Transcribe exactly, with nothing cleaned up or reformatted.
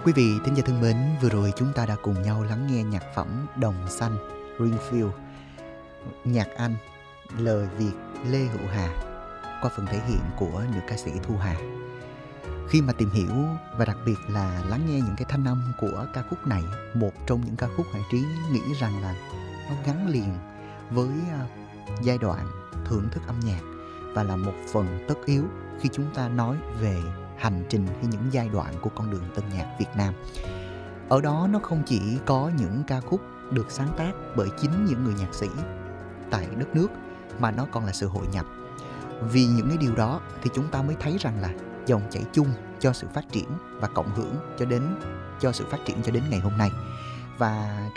Quý vị thính giả thân mến, vừa rồi chúng ta đã cùng nhau lắng nghe nhạc phẩm Đồng Xanh, Greenfield, nhạc Anh, lời Việt Lê Hữu Hà qua phần thể hiện của nữ ca sĩ Thu Hà. Khi mà tìm hiểu và đặc biệt là lắng nghe những cái thanh âm của ca khúc này, một trong những ca khúc Hải Trí nghĩ rằng là nó gắn liền với giai đoạn thưởng thức âm nhạc và là một phần tất yếu khi chúng ta nói về hành trình hay những giai đoạn của con đường tân nhạc Việt Nam. Ở đó nó không chỉ có những ca khúc được sáng tác bởi chính những người nhạc sĩ tại đất nước, mà nó còn là sự hội nhập. Vì những cái điều đó thì chúng ta mới thấy rằng là dòng chảy chung cho sự phát triển và cộng hưởng cho đến cho sự phát triển cho đến ngày hôm nay. Và